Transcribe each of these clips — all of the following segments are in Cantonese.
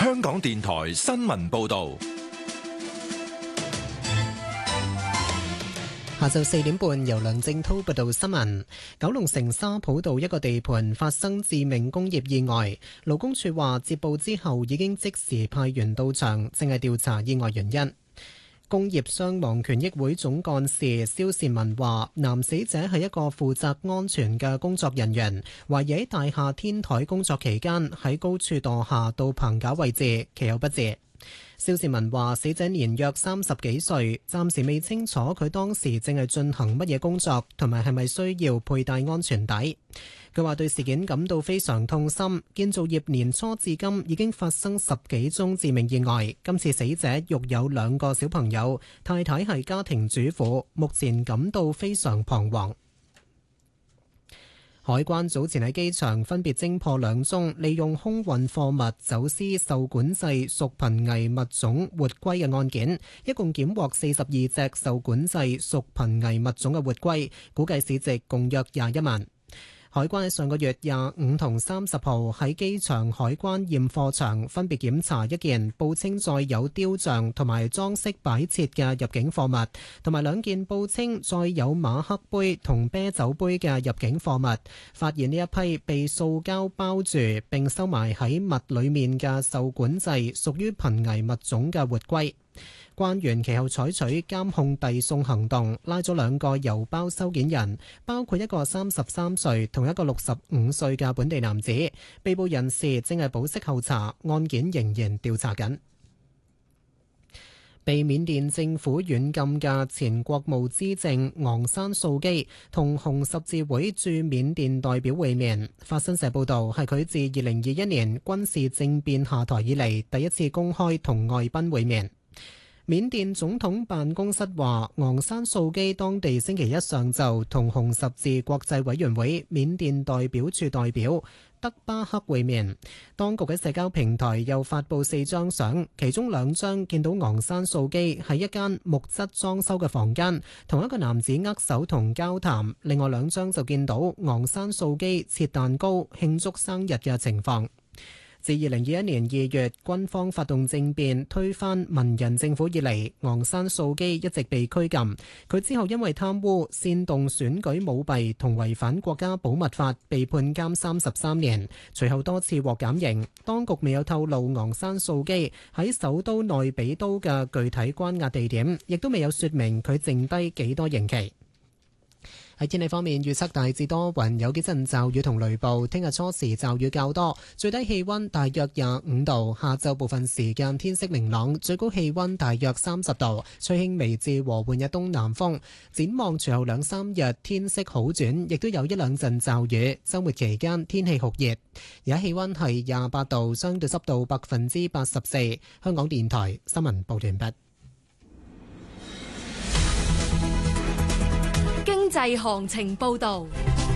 香港電台新聞報道。 下晝4點半，由梁正滔報道新聞。九龍城沙浦道一個地盤發生致命工業意外，勞工處話接報之後已經即時派員到場，正係調查意外原因。工業傷亡權益會總幹事蕭善文話，男死者係一個負責安全嘅工作人員，懷疑喺大廈天台工作期間喺高處墮下到棚架位置，其後不治。蕭善文話，死者年約30幾歲，暫時未清楚佢當時正係進行乜嘢工作，同埋係咪需要佩戴安全帶。佢話對事件感到非常痛心，建造業年初至今已經發生10幾宗致命意外，今次死者育有2個小朋友，太太係家庭主婦，目前感到非常彷徨。海關早前喺機場分別偵破2宗利用空運貨物走私受管制屬瀕危物種活龜嘅案件，一共檢獲42隻受管制屬瀕危物種嘅活龜，估計市值共約21萬。海關喺上個月25同30號喺機場海關驗貨場分別檢查一件報稱載有雕像同埋裝飾擺設嘅入境貨物，同埋2件報稱載有馬克杯同啤酒杯嘅入境貨物，發現呢一批被塑膠包住並收埋喺物裡面嘅受管制屬於瀕危物種嘅活龜。關員其後採取監控遞送行動，拉咗2個郵包收件人，包括一個33歲同一個65歲嘅本地男子。被捕人士正係保釋候查，案件仍然調查緊。被緬甸政府軟禁嘅前國務資政昂山素基同紅十字會駐緬甸代表會面。法新社報導，係佢自2021年軍事政變下台以嚟第一次公開同外賓會面。緬甸總統辦公室話，昂山素基當地星期一上晝同紅十字國際委員會緬甸代表處代表德巴克會面。當局喺社交平台又發布4張相，其中2張見到昂山素基喺一間木質裝修嘅房間同一個男子握手同交談，另外2張就見到昂山素基切蛋糕慶祝生日嘅情況。自2021年2月軍方發動政變推翻文人政府以嚟，昂山素基一直被拘禁。佢之後因為貪污、煽動選舉舞弊同違反國家保密法被判監33年，隨後多次獲減刑。當局未有透露昂山素基喺首都內比都嘅具體關押地點，亦都未有說明佢剩低幾多刑期。喺天氣方面，預測大致多雲，有幾陣驟雨同雷暴。聽日初時驟雨較多，最低氣溫大約25度。下晝部分時間天色明朗，最高氣溫大約30度，吹輕微至和緩嘅東南風。展望隨後2-3日天色好轉，亦都有1-2陣驟雨。週末期間天氣酷熱，而家氣溫係28度，相對濕度84%。香港電台新聞報完畢。 經濟行情報道。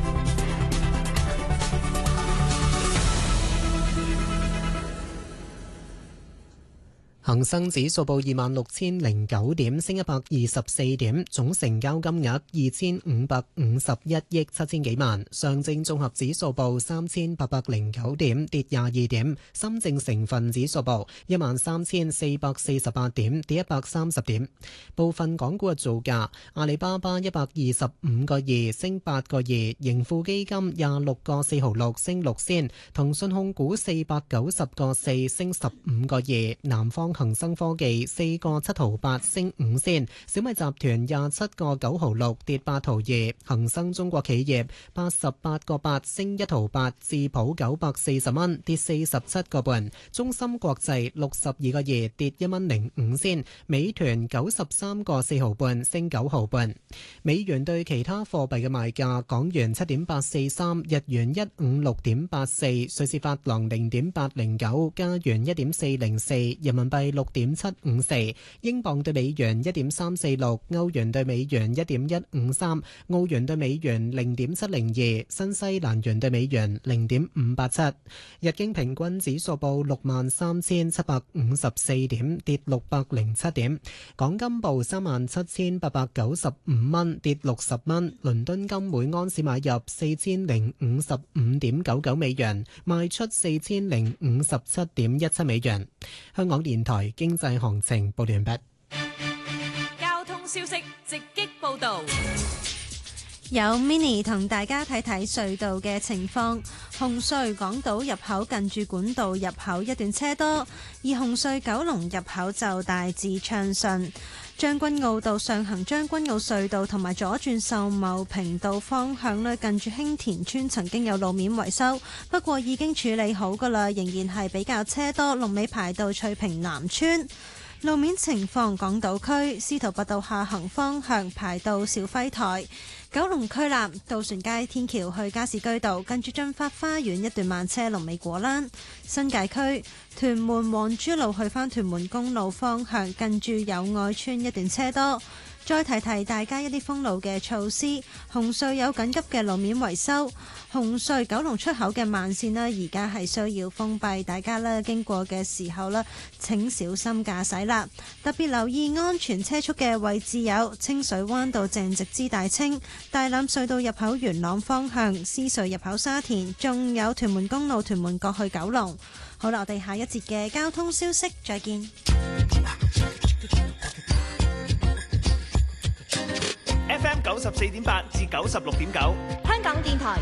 恒生指數報26,009點，升124點，總成交金額2551億7千幾萬。上證綜合指數報3809點，跌22點。深證成分指數報13,448點，跌130點。部分港股嘅造價：阿里巴巴125個2升8個2，盈富基金26個4毫6升6仙，騰訊控股490個4升15個2，南方恒生科技4個7毫8升5仙，小米集團27個9毫6跌8毫2，恒生中國企業88個8升1毫8，智普940蚊跌47個半，中芯國際62個2跌1蚊05仙，美團93個4毫半升9毫半。美元對其他貨幣嘅賣價：港元7.843，日元156.84，瑞士法郎0.809，加元1.404，人民幣 6.754，英鎊對美元1.346，歐元對美元1.153，澳元對美元0.702，新西蘭元對美元0.587。日經平均指數報63,754點，跌607點。港金報37,895蚊，跌60蚊。倫敦金每盎司買入4055.99美元，賣出4057.17美元。香港電台經濟行情報完畢。 交通消息直擊報道。 有 Mini 同大家睇睇隧道嘅情況。紅隧港島入口近住管道入口一段車多，而紅隧九龍入口就大致暢順。將軍澳道上行將軍澳隧道同埋左轉秀茂坪道方向咧，近住興田村曾經有路面維修，不過已經處理好㗎喇，仍然係比較車多，龍尾排到翠屏南村。路面情況，港島區司徒拔道下行方向排到肇輝台。九龍區立渡船街天橋去加士居道，近住進發花園一段慢車，龍尾果欄。新界區屯門皇珠路去返屯門公路方向，近住友愛村一段車多。再提提大家一啲封路嘅措施，紅隧有緊急嘅路面維修，紅隧九龍出口嘅慢線呢，而家係需要封閉，大家呢經過嘅時候呢，請小心駕駛啦。特別留意安全車速嘅位置有清水灣道正直支大清、大欖隧道入口元朗方向、獅隧入口沙田，仲有屯門公路屯門角去九龍。好啦，我哋下一節嘅交通消息再見。 FM 94.8至96.9， 香港電台